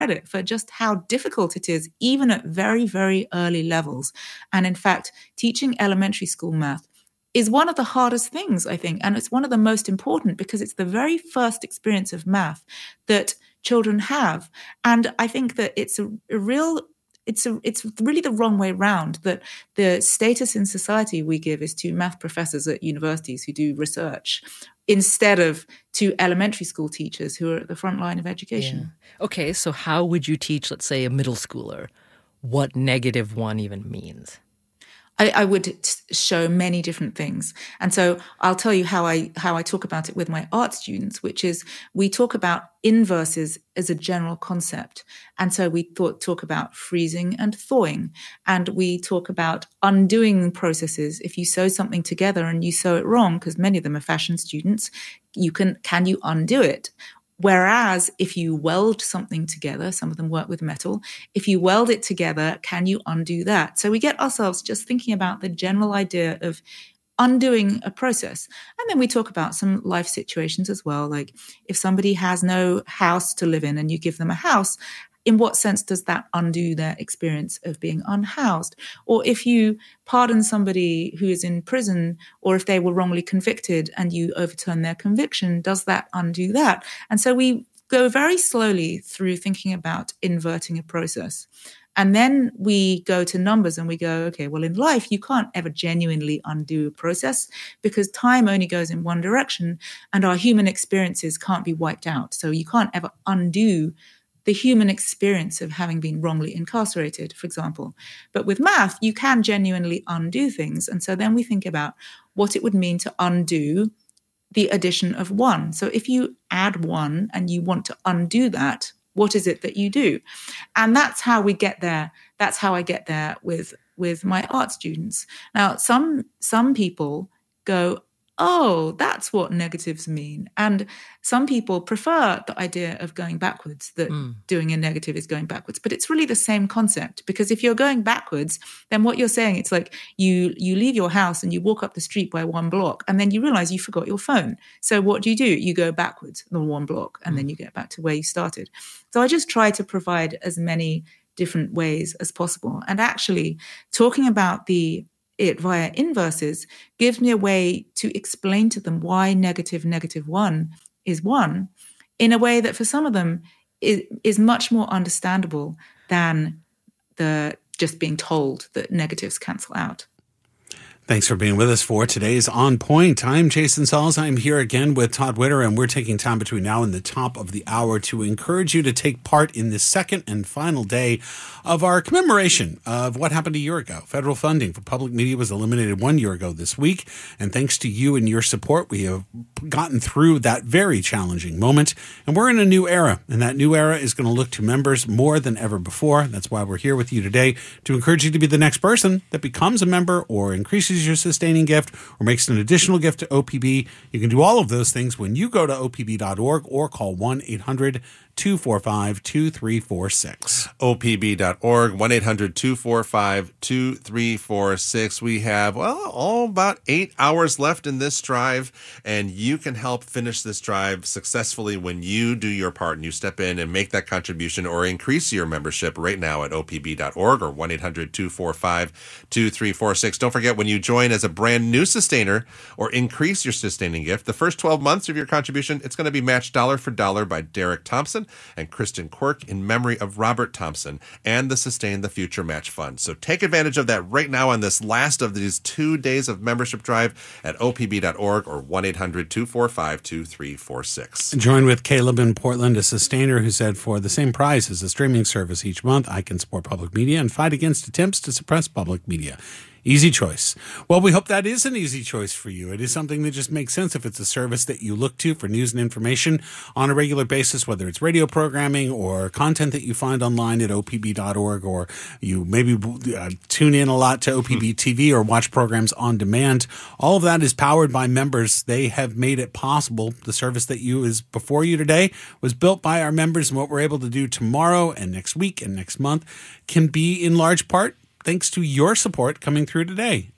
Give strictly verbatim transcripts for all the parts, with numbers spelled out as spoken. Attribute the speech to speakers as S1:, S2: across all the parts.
S1: credit for just how difficult it is, even at very, very early levels. And in fact, teaching elementary school math is one of the hardest things, I think. And it's one of the most important because it's the very first experience of math that children have. And I think that it's a, a real It's a, it's really the wrong way round, that the status in society we give is to math professors at universities who do research instead of to elementary school teachers who are at the front line of education.
S2: Yeah. Okay, so how would you teach, let's say, a middle schooler what negative one even means?
S1: I, I would t- show many different things. And so I'll tell you how I how I talk about it with my art students, which is we talk about inverses as a general concept. And so we thought, talk about freezing and thawing. And we talk about undoing processes. If you sew something together and you sew it wrong, because many of them are fashion students, you can, can you undo it? Whereas if you weld something together, some of them work with metal, if you weld it together, can you undo that? So we get ourselves just thinking about the general idea of undoing a process. And then we talk about some life situations as well. Like if somebody has no house to live in and you give them a house, in what sense does that undo their experience of being unhoused? Or if you pardon somebody who is in prison, or if they were wrongly convicted and you overturn their conviction, does that undo that? And so we go very slowly through thinking about inverting a process. And then we go to numbers and we go, okay, well, in life, you can't ever genuinely undo a process because time only goes in one direction and our human experiences can't be wiped out. So you can't ever undo the human experience of having been wrongly incarcerated, for example. But with math, you can genuinely undo things. And so then we think about what it would mean to undo the addition of one. So if you add one and you want to undo that, what is it that you do? And that's how we get there. That's how I get there with, with my art students. Now, some, some people go, oh, that's what negatives mean. And some people prefer the idea of going backwards, that mm. doing a negative is going backwards. But it's really the same concept, because if you're going backwards, then what you're saying, it's like you you leave your house and you walk up the street by one block and then you realize you forgot your phone. So what do you do? You go backwards the one block and mm. then you get back to where you started. So I just try to provide as many different ways as possible. And actually talking about the it via inverses gives me a way to explain to them why negative negative one is one in a way that for some of them is, is much more understandable than the just being told that negatives cancel out.
S3: Thanks for being with us for today's On Point. I'm Jason Sauls. I'm here again with Todd Witter, and we're taking time between now and the top of the hour to encourage you to take part in the second and final day of our commemoration of what happened a year ago. Federal funding for public media was eliminated one year ago this week, and thanks to you and your support, we have gotten through that very challenging moment, and we're in a new era, and that new era is going to look to members more than ever before. That's why we're here with you today, to encourage you to be the next person that becomes a member or increases your sustaining gift or makes an additional gift to O P B. You can do all of those things when you go to O P B dot org or call one eight hundred two four five two three four six.
S4: O P B dot org, one eight hundred two four five two three four six. We have, well, all about eight hours left in this drive, and you can help finish this drive successfully when you do your part and you step in and make that contribution or increase your membership right now at O P B dot org or one eight hundred two four five two three four six. Don't forget, when you join as a brand new sustainer or increase your sustaining gift, the first twelve months of your contribution, it's going to be matched dollar for dollar by Derek Thompson and Kristen Quirk in memory of Robert Thompson and the Sustain the Future Match Fund. So take advantage of that right now on this last of these two days of membership drive at O P B dot org or one eight hundred two four five two three four six.
S3: Join with Caleb in Portland, a sustainer who said, for the same price as a streaming service each month, I can support public media and fight against attempts to suppress public media. Easy choice. Well, we hope that is an easy choice for you. It is something that just makes sense if it's a service that you look to for news and information on a regular basis, whether it's radio programming or content that you find online at O P B dot org, or you maybe uh, tune in a lot to O P B T V or watch programs on demand. All of that is powered by members. They have made it possible. The service that you is before you today was built by our members, and what we're able to do tomorrow and next week and next month can be in large part thanks to your support coming through today.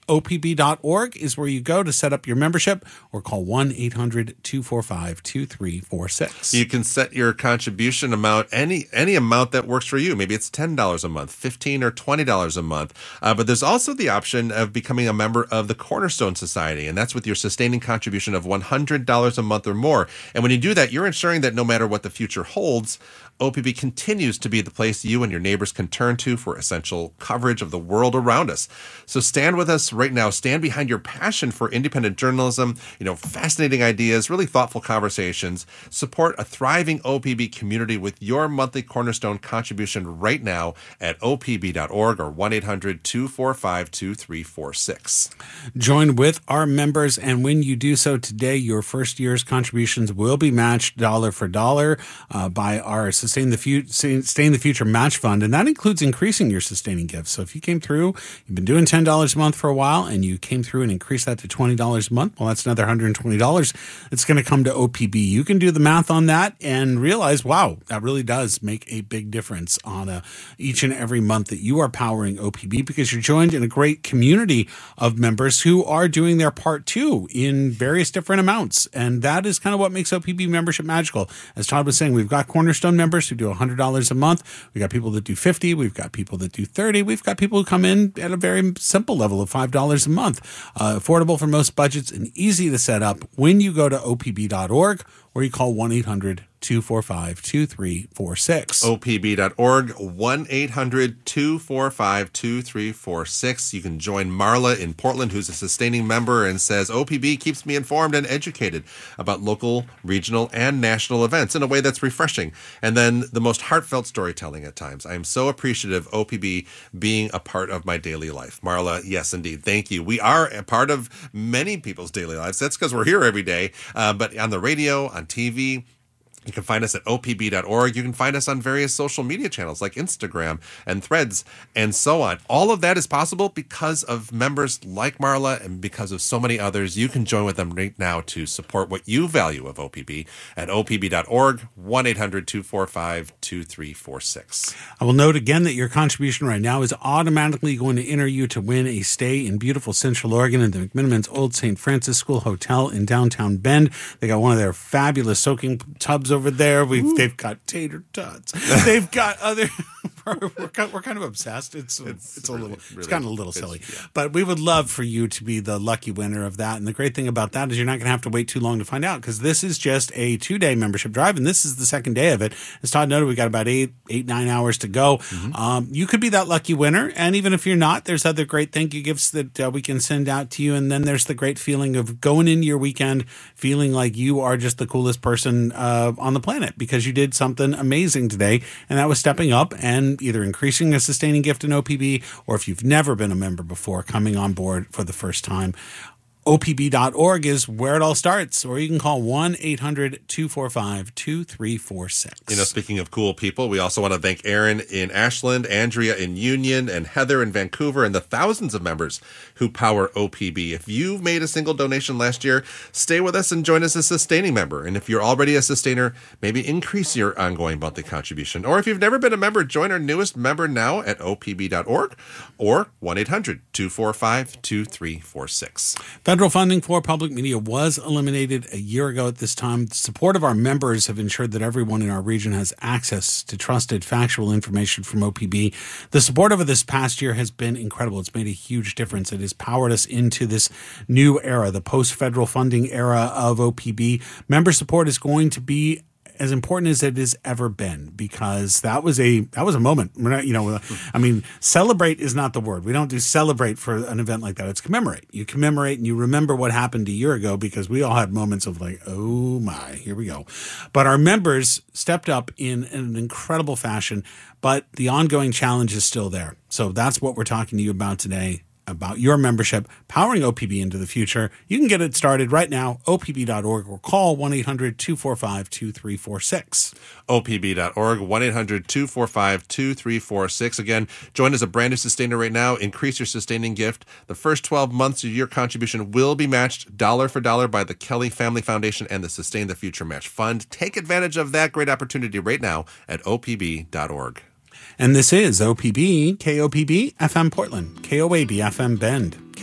S3: O P B dot org is where you go to set up your membership, or call one eight hundred two four five two three four six.
S4: You can set your contribution amount, any any amount that works for you. Maybe it's ten dollars a month, fifteen dollars or twenty dollars a month. Uh, but there's also the option of becoming a member of the Cornerstone Society, and that's with your sustaining contribution of one hundred dollars a month or more. And when you do that, you're ensuring that no matter what the future holds, O P B continues to be the place you and your neighbors can turn to for essential coverage of the world around us. So stand with us right now. Stand behind your passion for independent journalism, you know, fascinating ideas, really thoughtful conversations. Support a thriving O P B community with your monthly Cornerstone contribution right now at O P B dot org or one eight hundred two four five two three four six.
S3: Join with our members, and when you do so today, your first year's contributions will be matched dollar for dollar uh, by our Sustain the, Fu- Sustain the Future Match Fund, and that includes increasing your sustaining gifts. So if you came through, you've been doing ten dollars a month for a while, and you came through and increased that to twenty dollars a month, well, that's another one hundred twenty dollars. It's going to come to O P B. You can do the math on that and realize, wow, that really does make a big difference on a, each and every month that you are powering O P B, because you're joined in a great community of members who are doing their part too in various different amounts. And that is kind of what makes O P B membership magical. As Todd was saying, we've got Cornerstone members who do one hundred dollars a month. We've got people that do fifty dollars. We've got people that do thirty dollars. We've got people who come in at a very simple level of five dollars a month. Uh, affordable for most budgets and easy to set up when you go to O P B dot org, or you call one eight hundred two four five two three four six.
S4: O P B dot org, one eight hundred two four five two three four six. You can join Marla in Portland, who's a sustaining member and says, O P B keeps me informed and educated about local, regional, and national events in a way that's refreshing. And then the most heartfelt storytelling at times. I am so appreciative of O P B being a part of my daily life. Marla, yes, indeed. Thank you. We are a part of many people's daily lives. That's because we're here every day. Uh, but on the radio, on T V, you can find us at O P B dot org. You can find us on various social media channels like Instagram and Threads and so on. All of that is possible because of members like Marla and because of so many others. You can join with them right now to support what you value of O P B at O P B dot org, one eight hundred two four five two three four six.
S3: I will note again that your contribution right now is automatically going to enter you to win a stay in beautiful Central Oregon in the McMenamins Old Saint Francis School Hotel in downtown Bend. They got one of their fabulous soaking tubs over there. We've they've got tater tots. They've got other. we're, we're, kind, we're kind of obsessed. It's it's, it's a
S4: really,
S3: little.
S4: really,
S3: it's kind of a little silly,
S4: yeah.
S3: But we would love for you to be the lucky winner of that. And the great thing about that is you're not going to have to wait too long to find out, because this is just a two day membership drive, and this is the second day of it. As Todd noted, we got about eight eight nine hours to go. Mm-hmm. Um, you could be that lucky winner, and even if you're not, there's other great thank you gifts that uh, we can send out to you. And then there's the great feeling of going into your weekend feeling like you are just the coolest person uh, on the planet, because you did something amazing today, and that was stepping up and either increasing a sustaining gift in O P B, or if you've never been a member before, coming on board for the first time. O P B dot org is where it all starts, or you can call one eight hundred two four five two three four six.
S4: You know, speaking of cool people, we also want to thank Aaron in Ashland, Andrea in Union, and Heather in Vancouver, and the thousands of members who power O P B. If you've made a single donation last year, stay with us and join us as a sustaining member. And if you're already a sustainer, maybe increase your ongoing monthly contribution. Or if you've never been a member, join our newest member now at O P B dot org or one eight hundred two four five two three four six.
S3: Federal funding for public media was eliminated a year ago at this time. The support of our members have ensured that everyone in our region has access to trusted, factual information from O P B. The support over this past year has been incredible. It's made a huge difference. It has powered us into this new era, the post-federal funding era of O P B. Member support is going to be as important as it has ever been, because that was a that was a moment. We're not, you know, I mean, celebrate is not the word. We don't do celebrate for an event like that. It's commemorate. You commemorate and you remember what happened a year ago, because we all had moments of like, oh my, here we go. But our members stepped up in, in an incredible fashion, but the ongoing challenge is still there. So that's what we're talking to you about today, about your membership, powering O P B into the future. You can get it started right now, O P B dot org, or call one eight hundred two four five two three four six.
S4: O P B dot org, one eight hundred two four five two three four six. Again, join as a brand new sustainer right now. Increase your sustaining gift. The first twelve months of your contribution will be matched dollar for dollar by the Kelly Family Foundation and the Sustain the Future Match Fund. Take advantage of that great opportunity right now at O P B dot org.
S3: And this is O P B, K O P B F M Portland, K O A B F M Bend,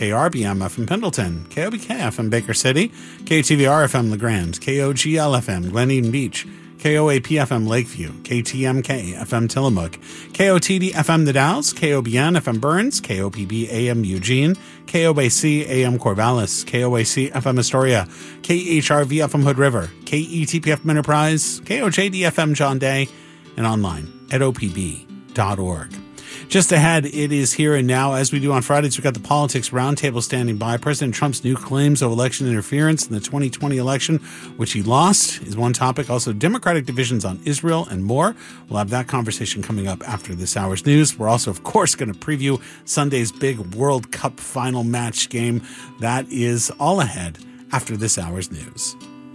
S3: K R B M F M Pendleton, K O B K F M Baker City, K T V R F M LeGrand, K O G L F M Glen Eden Beach, K O A P F M Lakeview, K T M K F M Tillamook, K O T D F M The Dalles, K O B N F M Burns, K O P B A M Eugene, K O A C A M Corvallis, K O A C F M Astoria, K H R V F M Hood River, K E T P F M Enterprise, K O J D F M John Day, and online at O P B dot org. Just ahead, it is Here and Now. As we do on Fridays, we've got the Politics Roundtable standing by. President Trump's new claims of election interference in the twenty twenty election, which he lost, is one topic. Also, Democratic divisions on Israel and more. We'll have that conversation coming up after this hour's news. We're also, of course, going to preview Sunday's big World Cup final match game. That is all ahead after this hour's news.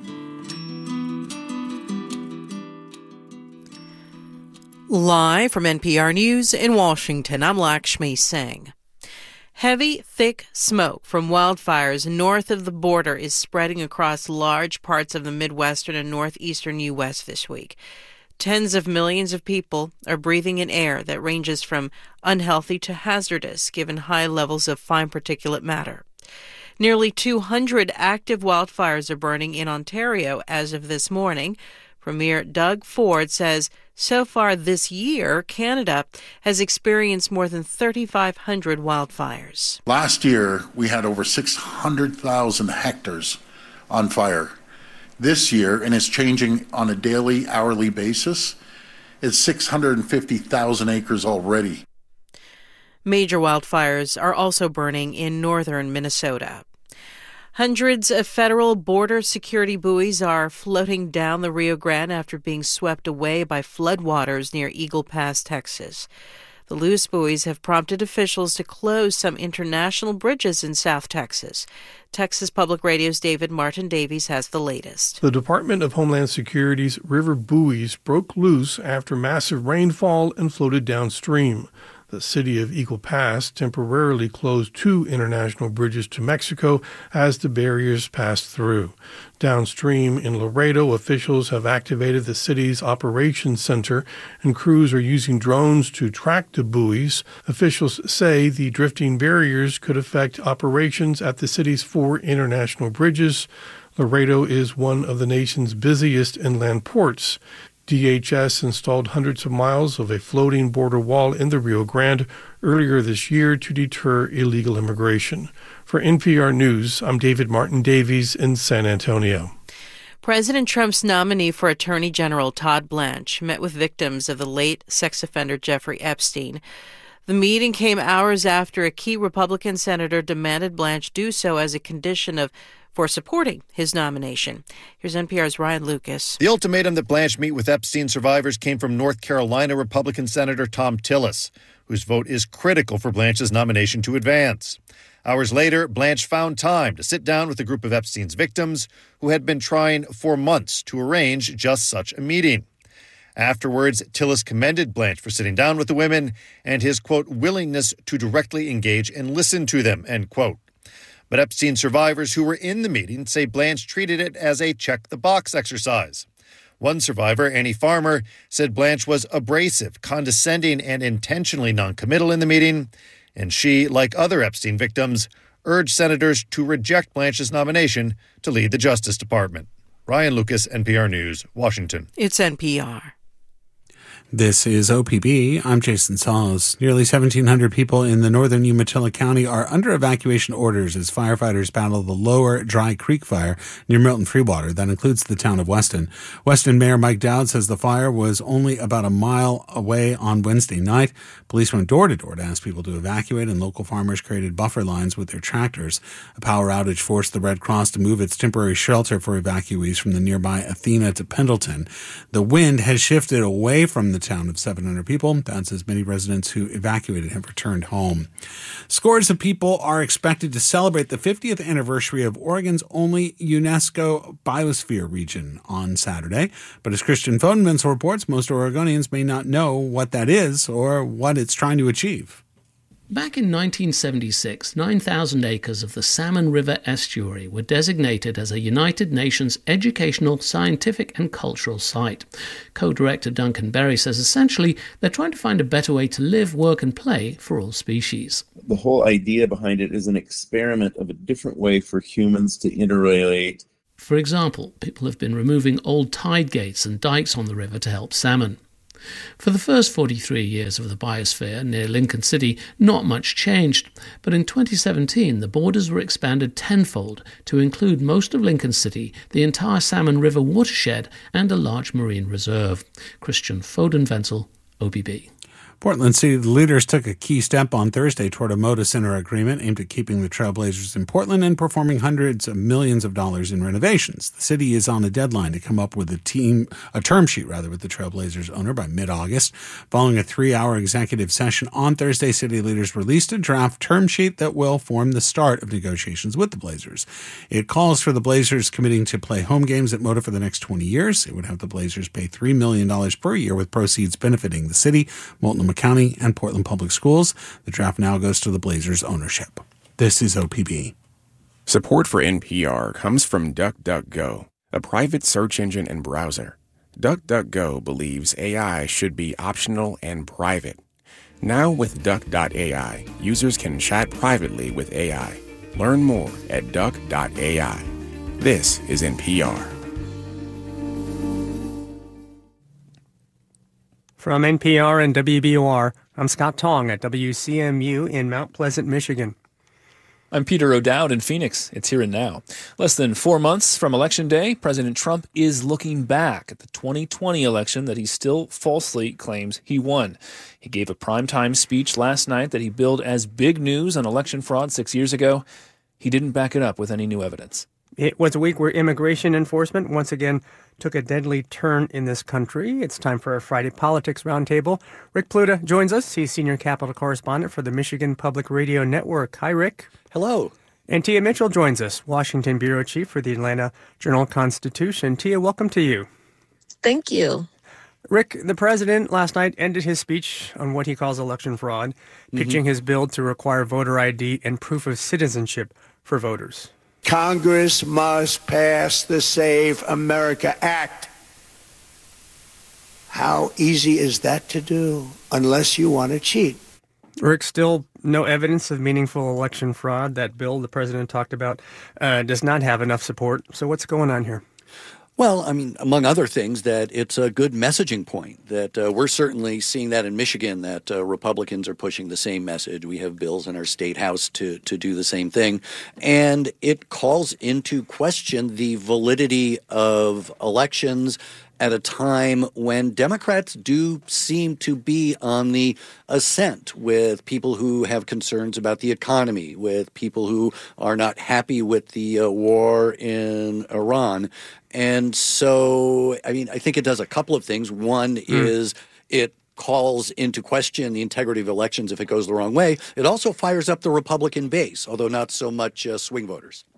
S5: Live from N P R News in Washington, I'm Lakshmi Singh. Heavy, thick smoke from wildfires north of the border is spreading across large parts of the Midwestern and northeastern U S this week. Tens of millions of people are breathing in air that ranges from unhealthy to hazardous, given high levels of fine particulate matter. Nearly two hundred active wildfires are burning in Ontario as of this morning. Premier Doug Ford says so far this year, Canada has experienced more than thirty-five hundred wildfires.
S6: Last year, we had over six hundred thousand hectares on fire. This year, and it's changing on a daily, hourly basis, it's six hundred fifty thousand acres already.
S5: Major wildfires are also burning in northern Minnesota. Hundreds of federal border security buoys are floating down the Rio Grande after being swept away by floodwaters near Eagle Pass, Texas. The loose buoys have prompted officials to close some international bridges in South Texas. Texas Public Radio's David Martin Davies has the latest.
S7: The Department of Homeland Security's river buoys broke loose after massive rainfall and floated downstream. The city of Eagle Pass temporarily closed two international bridges to Mexico as the barriers passed through. Downstream in Laredo, officials have activated the city's operations center, and crews are using drones to track the buoys. Officials say the drifting barriers could affect operations at the city's four international bridges. Laredo is one of the nation's busiest inland ports. D H S installed hundreds of miles of a floating border wall in the Rio Grande earlier this year to deter illegal immigration. For N P R News, I'm David Martin Davies in San Antonio.
S5: President Trump's nominee for Attorney General Todd Blanche met with victims of the late sex offender Jeffrey Epstein. The meeting came hours after a key Republican senator demanded Blanche do so as a condition of for supporting his nomination. Here's N P R's Ryan Lucas.
S8: The ultimatum that Blanche meet with Epstein survivors came from North Carolina Republican Senator Thom Tillis, whose vote is critical for Blanche's nomination to advance. Hours later, Blanche found time to sit down with a group of Epstein's victims who had been trying for months to arrange just such a meeting. Afterwards, Tillis commended Blanche for sitting down with the women and his, quote, willingness to directly engage and listen to them, end quote. But Epstein survivors who were in the meeting say Blanche treated it as a check-the-box exercise. One survivor, Annie Farmer, said Blanche was abrasive, condescending, and intentionally noncommittal in the meeting, and she, like other Epstein victims, urged senators to reject Blanche's nomination to lead the Justice Department. Ryan Lucas, N P R News, Washington.
S5: It's N P R.
S3: This is O P B. I'm Jason Sauls. Nearly seventeen hundred people in the northern Umatilla County are under evacuation orders as firefighters battle the lower Dry Creek fire near Milton Freewater. That includes the town of Weston. Weston Mayor Mike Dowd says the fire was only about a mile away on Wednesday night. Police went door to door to ask people to evacuate, and local farmers created buffer lines with their tractors. A power outage forced the Red Cross to move its temporary shelter for evacuees from the nearby Athena to Pendleton. The wind has shifted away from the town of seven hundred people. Dowd says many residents who evacuated have returned home. Scores of people are expected to celebrate the fiftieth anniversary of Oregon's only UNESCO biosphere region on Saturday. But as Christian Fodenbensel reports, most Oregonians may not know what that is or what it's trying to achieve.
S9: Back in nineteen seventy-six, nine thousand acres of the Salmon River estuary were designated as a United Nations educational, scientific and cultural site. Co-director Duncan Berry says essentially they're trying to find a better way to live, work and play for all species.
S10: The whole idea behind it is an experiment of a different way for humans to interrelate.
S9: For example, people have been removing old tide gates and dikes on the river to help salmon. For the first forty-three years of the biosphere near Lincoln City, not much changed, but in twenty seventeen the borders were expanded tenfold to include most of Lincoln City, the entire Salmon River watershed, and a large marine reserve. Christian Foden-Wenzel, O B B.
S3: Portland City leaders took a key step on Thursday toward a Moda Center agreement aimed at keeping the Trailblazers in Portland and performing hundreds of millions of dollars in renovations. The city is on a deadline to come up with a team, a term sheet rather, with the Trailblazers owner by mid-August. Following a three-hour executive session on Thursday, city leaders released a draft term sheet that will form the start of negotiations with the Blazers. It calls for the Blazers committing to play home games at Moda for the next twenty years. It would have the Blazers pay three million dollars per year, with proceeds benefiting the city, Multnomah County, and Portland Public Schools. The draft now goes to the Blazers ownership. This is O P B.
S11: Support for N P R comes from DuckDuckGo, a private search engine and browser. DuckDuckGo believes A I should be optional and private. Now with Duck dot A I, users can chat privately with A I. Learn more at Duck dot A I. This is N P R.
S12: From N P R and W B O R, I'm Scott Tong at W C M U in Mount Pleasant, Michigan.
S13: I'm Peter O'Dowd in Phoenix. It's here and now. Less than four months from Election Day, President Trump is looking back at the twenty twenty election that he still falsely claims he won. He gave a primetime speech last night that he billed as big news on election fraud six years ago. He didn't back it up with any new evidence.
S12: It was a week where immigration enforcement once again took a deadly turn in this country. It's time for our Friday Politics Roundtable. Rick Pluta joins us. He's senior Capitol correspondent for the Michigan Public Radio Network. Hi, Rick.
S14: Hello.
S12: And Tia Mitchell joins us, Washington bureau chief for the Atlanta Journal-Constitution. Tia, welcome to you.
S15: Thank you.
S12: Rick, the president last night ended his speech on what he calls election fraud, mm-hmm. pitching his bill to require voter I D and proof of citizenship for voters.
S16: Congress must pass the Save America Act. How easy is that to do unless you want to cheat?
S12: Rick, still no evidence of meaningful election fraud. That bill the president talked about uh, does not have enough support. So what's going on here?
S14: Well, I mean, among other things, that it's a good messaging point, that uh, we're certainly seeing that in Michigan, that uh, Republicans are pushing the same message. We have bills in our state house to, to do the same thing. And it calls into question the validity of elections at a time when Democrats do seem to be on the ascent, with people who have concerns about the economy, with people who are not happy with the uh, war in Iran. And so, I mean, I think it does a couple of things. One mm. is it calls into question the integrity of elections if it goes the wrong way. It also fires up the Republican base, although not so much uh, swing voters.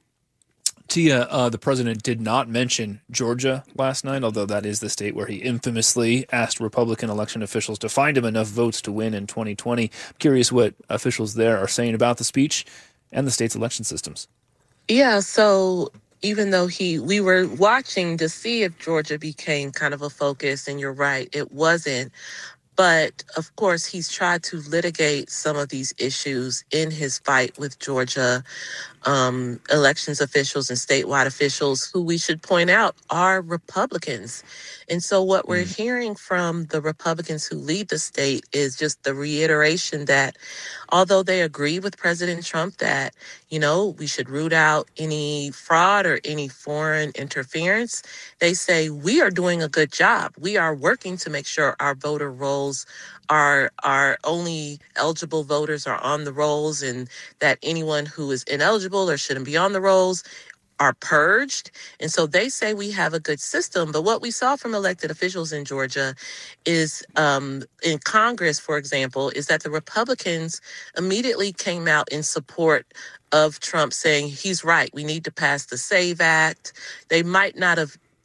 S13: Tia, uh, the president did not mention Georgia last night, although that is the state where he infamously asked Republican election officials to find him enough votes to win in twenty twenty. I'm curious what officials there are saying about the speech and the state's election systems.
S15: Yeah, so even though he, we were watching to see if Georgia became kind of a focus, and you're right, it wasn't. But, of course, he's tried to litigate some of these issues in his fight with Georgia um, elections officials and statewide officials, who we should point out are Republicans. And so what we're hearing from the Republicans who lead the state is just the reiteration that although they agree with President Trump that, you know, we should root out any fraud or any foreign interference, they say we are doing a good job. We are working to make sure our voter rolls are are only eligible voters are on the rolls, and that anyone who is ineligible or shouldn't be on the rolls are purged. And so they say we have a good system. But what we saw from elected officials in Georgia is um, in Congress, for example, is that the Republicans immediately came out in support of Trump, saying he's right. We need to pass the SAVE Act. They might not have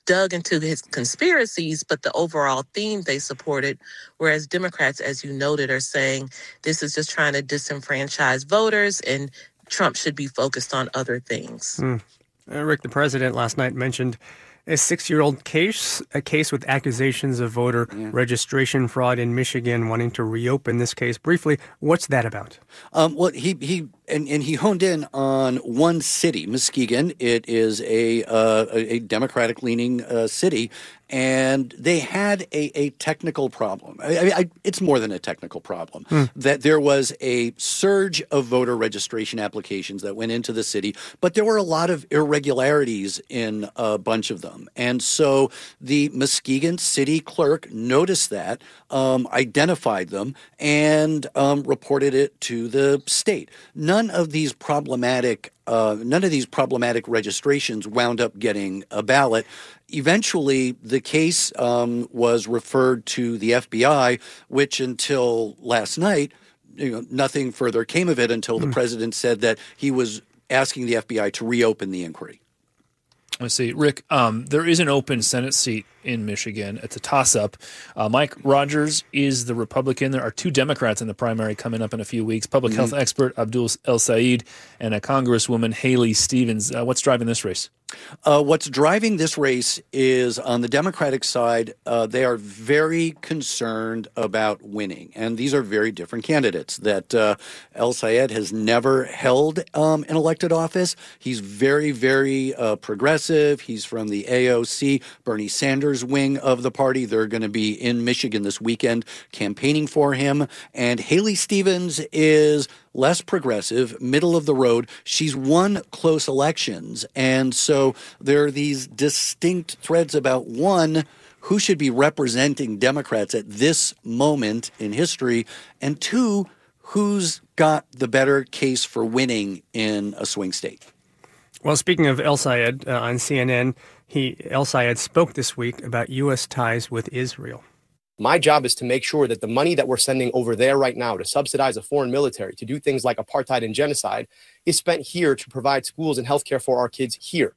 S15: dug into his conspiracies, but the overall theme they supported, whereas Democrats, as you noted, are saying this is just trying to disenfranchise voters and Trump should be focused on other things.
S12: Mm. Uh, Rick, the president last night mentioned a six-year-old case, a case with accusations of voter yeah. registration fraud in Michigan, wanting to reopen this case. Briefly, what's that about?
S14: Um, well, he he and, and he honed in on one city, Muskegon. It is a uh, a Democratic-leaning uh, city, and they had a, a technical problem. I, I, I, it's more than a technical problem. Hmm. That there was a surge of voter registration applications that went into the city, but there were a lot of irregularities in a bunch of them. And so the Muskegon city clerk noticed that, um, identified them, and um, reported it to the state. None of these problematic Uh, none of these problematic registrations wound up getting a ballot. Eventually, the case um, was referred to the F B I, which until last night, you know, nothing further came of it until the president said that he was asking the F B I to reopen the inquiry.
S13: Let's see, Rick, um, there is an open Senate seat in Michigan. It's a toss-up. Uh, Mike Rogers is the Republican. There are two Democrats in the primary coming up in a few weeks, public mm-hmm. health expert Abdul El-Sayed and a Congresswoman Haley Stevens. Uh, what's driving this race?
S14: Uh, what's driving this race is on the Democratic side, uh, they are very concerned about winning. And these are very different candidates. That uh, El-Sayed has never held um, an elected office. He's very, very uh, progressive. He's from the A O C, Bernie Sanders wing of the party. They're going to be in Michigan this weekend campaigning for him. And Haley Stevens is less progressive, middle of the road. She's won close elections. And so there are these distinct threads about, one, who should be representing Democrats at this moment in history, and two, who's got the better case for winning in a swing state.
S12: Well, speaking of El-Sayed, uh, on C N N, he El-Sayed spoke this week about U S ties with Israel.
S17: My job is to make sure that the money that we're sending over there right now to subsidize a foreign military, to do things like apartheid and genocide, is spent here to provide schools and healthcare for our kids here.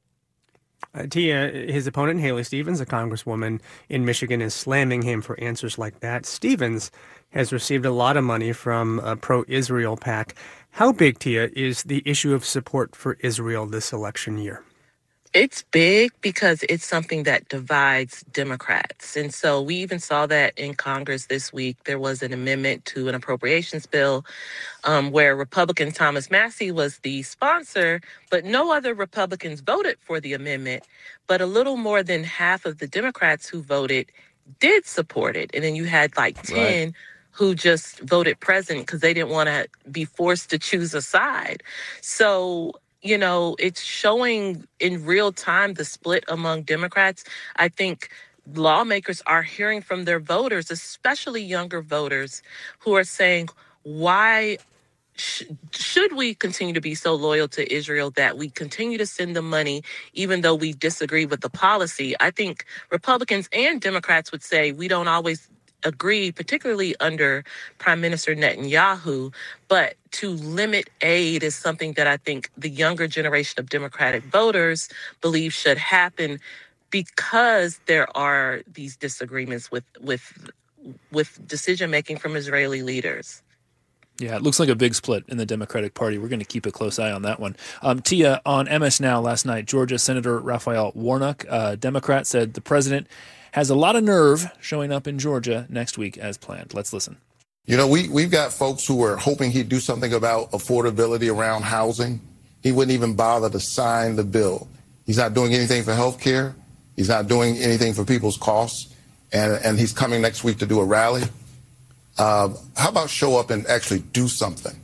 S12: Uh, Tia, his opponent, Haley Stevens, a congresswoman in Michigan, is slamming him for answers like that. Stevens has received a lot of money from a pro-Israel PAC. How big, Tia, is the issue of support for Israel this election year?
S15: It's big because it's something that divides Democrats. And so we even saw that in Congress this week. There was an amendment to an appropriations bill um, where Republican Thomas Massie was the sponsor, but no other Republicans voted for the amendment. But a little more than half of the Democrats who voted did support it. And then you had like ten right. who just voted present because they didn't want to be forced to choose a side. So, you know, it's showing in real time the split among Democrats. I think lawmakers are hearing from their voters, especially younger voters, who are saying, why sh- should we continue to be so loyal to Israel that we continue to send them money even though we disagree with the policy? I think Republicans and Democrats would say we don't always agree, particularly under Prime Minister Netanyahu, but to limit aid is something that I think the younger generation of Democratic voters believe should happen because there are these disagreements with with with decision making from Israeli leaders.
S13: Yeah, it looks like a big split in the Democratic Party. We're going to keep a close eye on that one. Um, Tia, on M S Now last night, Georgia Senator Raphael Warnock, a Democrat, said the president has a lot of nerve showing up in Georgia next week as planned. Let's listen.
S18: You know, we, we've got folks who are hoping he'd do something about affordability around housing. He wouldn't even bother to sign the bill. He's not doing anything for health care. He's not doing anything for people's costs. And, and he's coming next week to do a rally. Uh, how about show up and actually do something?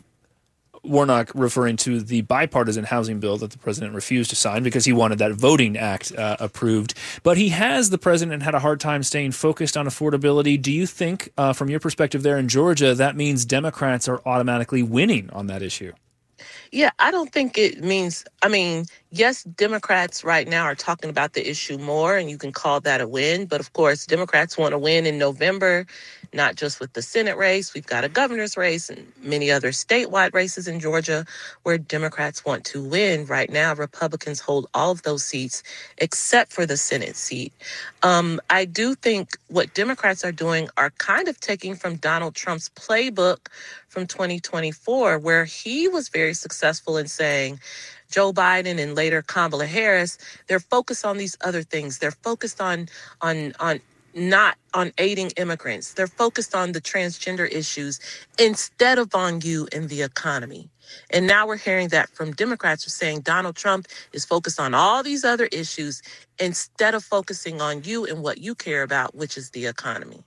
S13: Warnock referring to the bipartisan housing bill that the president refused to sign because he wanted that voting act uh, approved. But he has, the president, had a hard time staying focused on affordability. Do you think, uh, from your perspective there in Georgia, that means Democrats are automatically winning on that issue?
S15: Yeah, I don't think it means, I mean, yes, Democrats right now are talking about the issue more, and you can call that a win. But of course, Democrats want to win in November, not just with the Senate race. We've got a governor's race and many other statewide races in Georgia where Democrats want to win. Right now, Republicans hold all of those seats except for the Senate seat. Um, I do think what Democrats are doing are kind of taking from Donald Trump's playbook from twenty twenty-four, where he was very successful in saying, Joe Biden and later Kamala Harris, they're focused on these other things. They're focused on on on not on aiding immigrants. They're focused on the transgender issues instead of on you and the economy. And now we're hearing that from Democrats who are saying Donald Trump is focused on all these other issues instead of focusing on you and what you care about, which is the economy.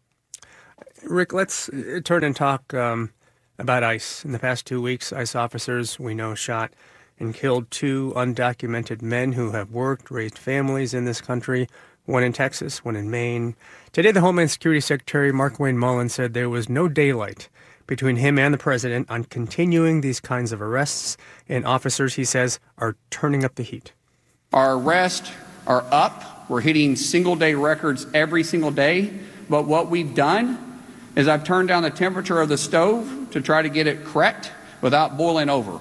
S12: Rick, let's turn and talk um, about ICE. In the past two weeks, ICE officers, we know, shot and killed two undocumented men who have worked, raised families in this country, one in Texas, one in Maine. Today, the Homeland Security Secretary, Markwayne Mullins, said there was no daylight between him and the president on continuing these kinds of arrests, and officers, he says, are turning up the heat.
S19: Our arrests are up. We're hitting single-day records every single day. But what we've done is I've turned down the temperature of the stove to try to get it correct without boiling over.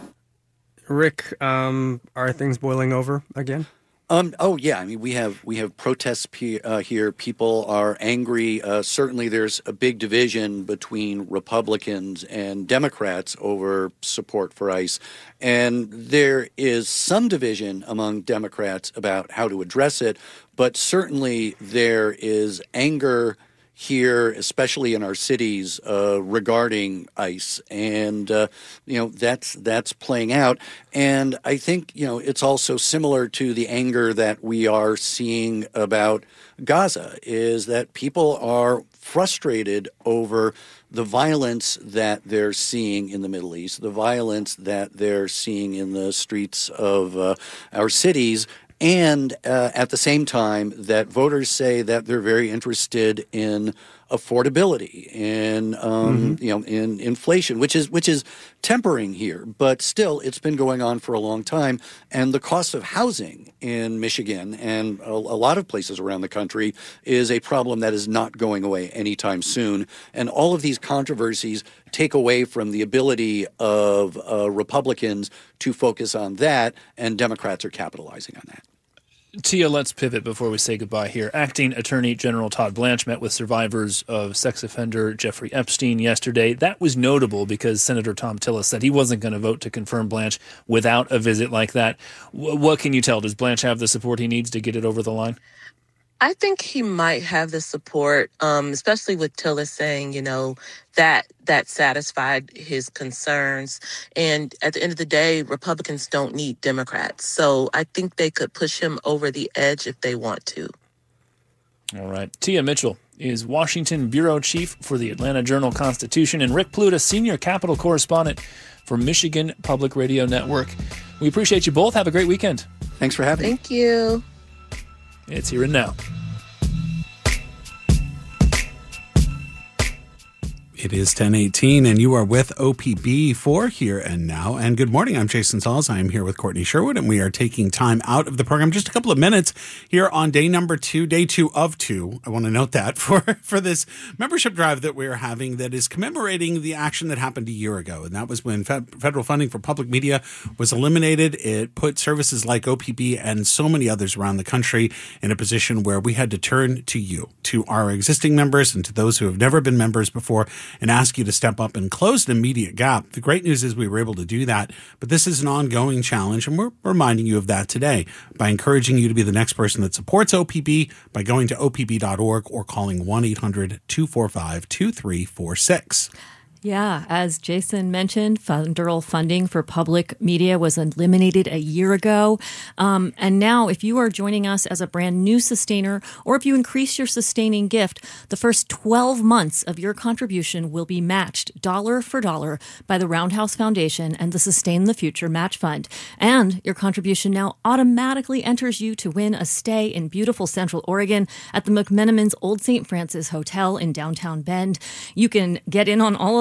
S12: Rick, um, are things boiling over again?
S14: Um, oh yeah, I mean we have we have protests pe- uh, here. People are angry. Uh, certainly, there's a big division between Republicans and Democrats over support for ICE, and there is some division among Democrats about how to address it. But certainly, there is anger here, especially in our cities, uh, regarding ICE, and uh, you know that's that's playing out. And I think you know it's also similar to the anger that we are seeing about Gaza, is that people are frustrated over the violence that they're seeing in the Middle East, the violence that they're seeing in the streets of uh, our cities. And uh, at the same time, that voters say that they're very interested in affordability, in um, mm-hmm. you know, in inflation, which is which is tempering here, but still, it's been going on for a long time. And the cost of housing in Michigan and a, a lot of places around the country is a problem that is not going away anytime soon. And all of these controversies take away from the ability of uh, Republicans to focus on that, and Democrats are capitalizing on that.
S13: Tia, let's pivot before we say goodbye here. Acting Attorney General Todd Blanche met with survivors of sex offender Jeffrey Epstein yesterday. That was notable because Senator Thom Tillis said he wasn't going to vote to confirm Blanche without a visit like that. W- what can you tell? Does Blanche have the support he needs to get it over the line?
S15: I think he might have the support, um, especially with Tillis saying, you know, that that satisfied his concerns. And at the end of the day, Republicans don't need Democrats. So I think they could push him over the edge if they want to.
S13: All right. Tia Mitchell is Washington Bureau Chief for the Atlanta Journal-Constitution, and Rick Pluta, Senior Capitol Correspondent for Michigan Public Radio Network. We appreciate you both. Have a great weekend.
S14: Thanks for having me.
S15: Thank you.
S13: It's Here and Now.
S3: It is ten eighteen, and you are with O P B for Here and Now. And good morning. I'm Jason Sauls. I am here with Courtney Sherwood, and we are taking time out of the program, just a couple of minutes here on day number two, day two of two. I want to note that for, for this membership drive that we're having that is commemorating the action that happened a year ago. And that was when fe- federal funding for public media was eliminated. It put services like O P B and so many others around the country in a position where we had to turn to you, to our existing members and to those who have never been members before, and ask you to step up and close an immediate gap. The great news is we were able to do that, but this is an ongoing challenge, and we're reminding you of that today by encouraging you to be the next person that supports O P B by going to O P B dot org or calling one eight hundred two four five two three four six.
S20: Yeah, as Jason mentioned, federal funding for public media was eliminated a year ago. Um, and now, if you are joining us as a brand new sustainer, or if you increase your sustaining gift, the first twelve months of your contribution will be matched dollar for dollar by the Roundhouse Foundation and the Sustain the Future Match Fund. And your contribution now automatically enters you to win a stay in beautiful Central Oregon at the McMenamins Old Saint Francis Hotel in downtown Bend. You can get in on all of that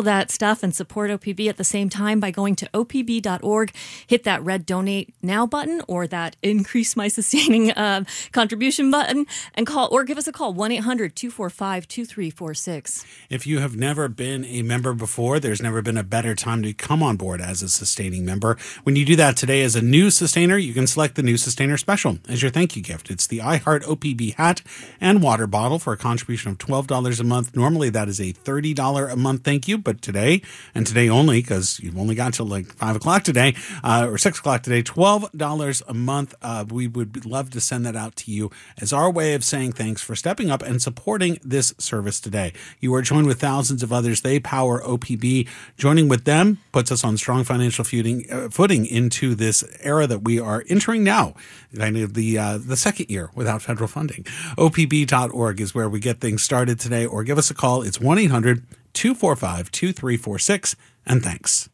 S20: that stuff and support O P B at the same time by going to O P B dot org, hit that red Donate Now button or that Increase My Sustaining uh, Contribution button, and call or give us a call, one eight hundred two four five two three four six.
S3: If you have never been a member before, there's never been a better time to come on board as a sustaining member. When you do that today as a new sustainer, you can select the new sustainer special as your thank you gift. It's the iHeart O P B hat and water bottle for a contribution of twelve dollars a month. Normally that is a thirty dollars a month thank you, but today, and today only, because you've only got till like five o'clock today, uh, or six o'clock today, twelve dollars a month. Uh, we would love to send that out to you as our way of saying thanks for stepping up and supporting this service today. You are joined with thousands of others. They power O P B. Joining with them puts us on strong financial footing, uh, footing into this era that we are entering now, kind of the, uh, the second year without federal funding. O P B dot org is where we get things started today, or give us a call. It's one eight hundred two four five two three four six, and thanks.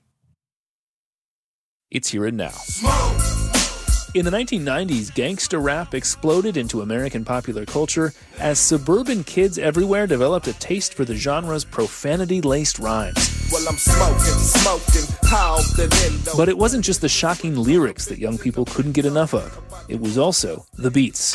S13: It's Here and Now. In the nineteen nineties, gangsta rap exploded into American popular culture as suburban kids everywhere developed a taste for the genre's profanity-laced rhymes. Well, I'm smoking, smoking, how the but it wasn't just the shocking lyrics that young people couldn't get enough of. It was also the beats.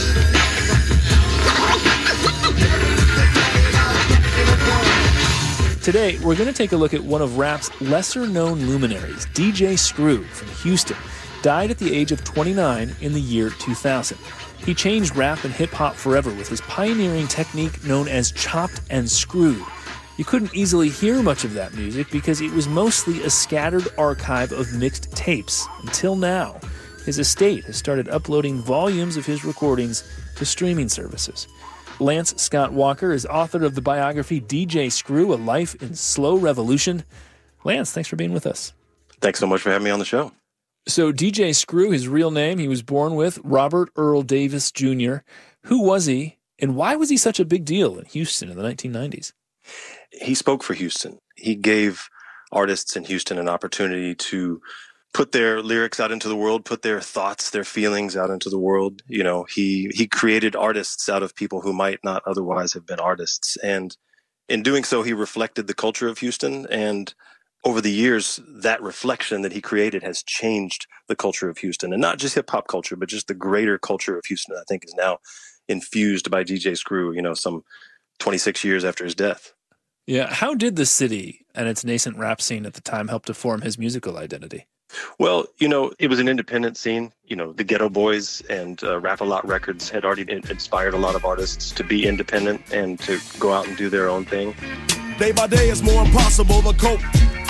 S13: Today, we're going to take a look at one of rap's lesser-known luminaries, D J Screw from Houston. Died at the age of twenty-nine in the year two thousand. He changed rap and hip-hop forever with his pioneering technique known as chopped and screwed. You couldn't easily hear much of that music because it was mostly a scattered archive of mixed tapes, until now. His estate has started uploading volumes of his recordings to streaming services. Lance Scott Walker is author of the biography D J Screw, A Life in Slow Revolution. Lance, thanks for being with us.
S21: Thanks so much for having me on the show.
S13: So D J Screw, his real name, he was born with Robert Earl Davis Junior Who was he, and why was he such a big deal in Houston in the nineteen nineties?
S21: He spoke for Houston. He gave artists in Houston an opportunity to put their lyrics out into the world, put their thoughts, their feelings out into the world. You know, he he created artists out of people who might not otherwise have been artists. And in doing so, he reflected the culture of Houston. And over the years, that reflection that he created has changed the culture of Houston, and not just hip hop culture, but just the greater culture of Houston, I think, is now infused by D J Screw, you know, some twenty-six years after his death.
S13: Yeah. How did the city and its nascent rap scene at the time help to form his musical identity?
S21: Well, you know, it was an independent scene. You know, the Ghetto Boys and uh, Rap-A-Lot Records had already inspired a lot of artists to be independent and to go out and do their own thing.
S22: Day by day, it's more impossible to cope.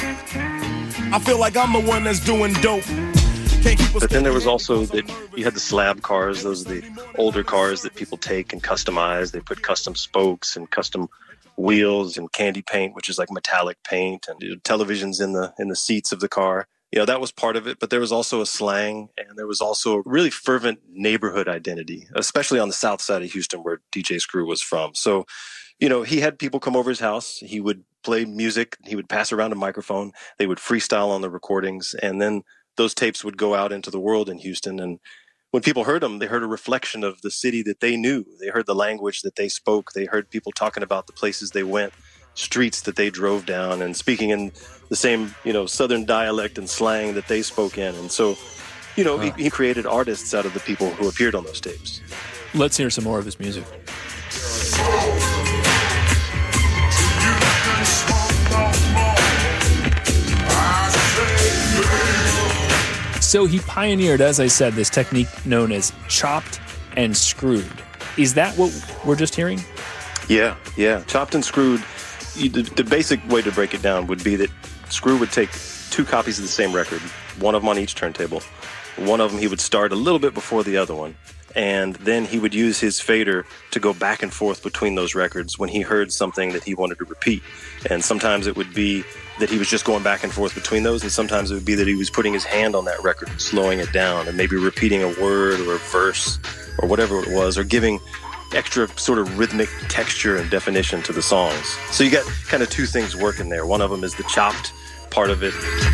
S22: I feel like I'm the one that's doing dope. Can't keep
S21: but then there was also that you had the slab cars. Those are the older cars that people take and customize. They put custom spokes and custom wheels and candy paint, which is like metallic paint, and you know, televisions in the in the seats of the car. You know, that was part of it, but there was also a slang, and there was also a really fervent neighborhood identity, especially on the south side of Houston where D J Screw was from. So, you know, he had people come over his house. He would play music. He would pass around a microphone. They would freestyle on the recordings, and then those tapes would go out into the world in Houston. And when people heard them, they heard a reflection of the city that they knew. They heard the language that they spoke. They heard people talking about the places they went, streets that they drove down, and speaking in the same, you know, Southern dialect and slang that they spoke in. And so, you know, wow. he, he created artists out of the people who appeared on those tapes.
S13: Let's hear some more of his music. So he pioneered, as I said, this technique known as chopped and screwed. Is that what we're just hearing?
S21: Yeah, yeah. Chopped and screwed. The, the basic way to break it down would be that Screw would take two copies of the same record, one of them on each turntable. One of them he would start a little bit before the other one, and then he would use his fader to go back and forth between those records when he heard something that he wanted to repeat. And sometimes it would be that he was just going back and forth between those, and sometimes it would be that he was putting his hand on that record and slowing it down and maybe repeating a word or a verse or whatever it was, or giving extra sort of rhythmic texture and definition to the songs. So you got kind of two things working there. One of them is the chopped part of it.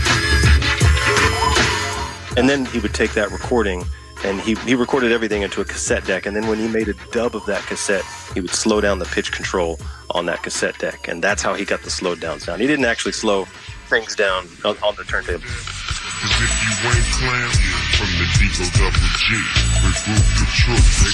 S21: And then he would take that recording and he, he recorded everything into a cassette deck. And then when he made a dub of that cassette, he would slow down the pitch control on that cassette deck, and that's how he got the slowed down sound. He didn't actually slow things down on, on the turntable.
S1: Cause if you ain't clan from the Deagle Double G, the group the truth,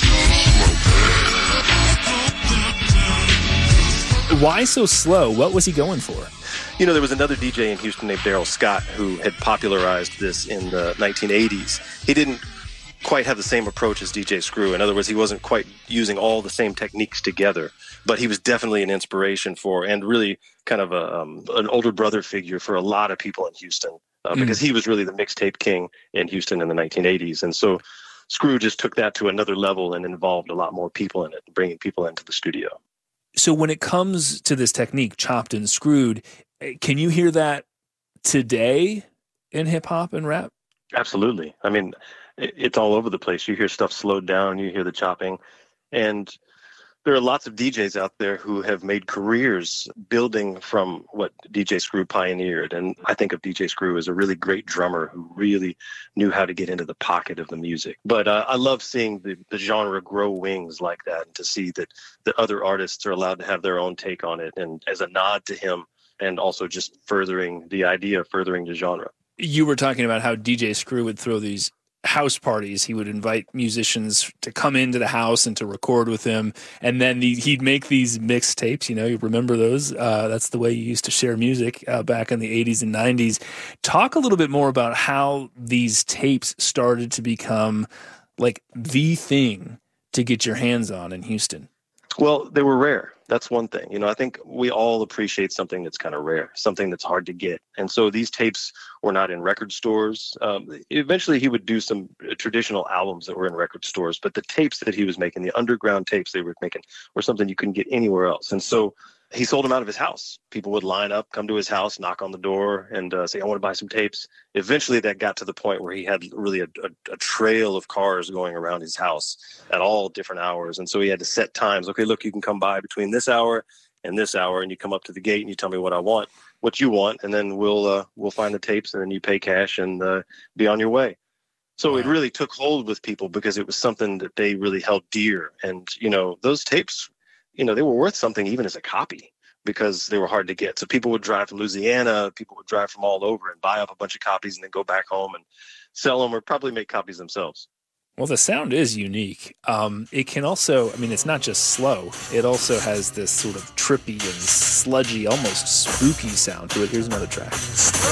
S13: slow. Why so slow? What was he going for?
S21: You know, there was another D J in Houston named Daryl Scott who had popularized this in the nineteen eighties. He didn't quite have the same approach as D J Screw. In other words, he wasn't quite using all the same techniques together, but he was definitely an inspiration for, and really kind of a, um, an older brother figure for a lot of people in Houston, uh, mm. because he was really the mixtape king in Houston in the nineteen eighties. And so Screw just took that to another level and involved a lot more people in it, bringing people into the studio.
S13: So when it comes to this technique, chopped and screwed, can you hear that today in hip hop and rap?
S21: Absolutely. I mean, it's all over the place. You hear stuff slowed down, you hear the chopping, and there are lots of D Js out there who have made careers building from what D J Screw pioneered. And I think of D J Screw as a really great drummer who really knew how to get into the pocket of the music. But uh, I love seeing the, the genre grow wings like that, and to see that the other artists are allowed to have their own take on it, and as a nod to him, and also just furthering the idea, furthering the genre.
S13: You were talking about how D J Screw would throw these house parties. He would invite musicians to come into the house and to record with him, and then the, he'd make these mixtapes. You know, you remember those? Uh, that's the way you used to share music uh, back in the eighties and nineties. Talk a little bit more about how these tapes started to become like the thing to get your hands on in Houston.
S21: Well, they were rare. That's one thing. You know, I think we all appreciate something that's kind of rare, something that's hard to get. And so these tapes were not in record stores. Um, eventually, he would do some traditional albums that were in record stores, but the tapes that he was making, the underground tapes they were making, were something you couldn't get anywhere else. And so he sold them out of his house. People would line up, come to his house, knock on the door, and uh, say, I want to buy some tapes. Eventually, that got to the point where he had really a, a, a trail of cars going around his house at all different hours. And so he had to set times. Okay, look, you can come by between this hour and this hour, and you come up to the gate and you tell me what I want, what you want, and then we'll uh, we'll find the tapes, and then you pay cash and uh, be on your way. So it really took hold with people because it was something that they really held dear. And, you know, those tapes, you know, they were worth something even as a copy because they were hard to get. So people would drive from Louisiana, people would drive from all over and buy up a bunch of copies and then go back home and sell them or probably make copies themselves.
S13: Well, the sound is unique. Um, it can also, I mean, it's not just slow. It also has this sort of trippy and sludgy, almost spooky sound to it. Here's another track.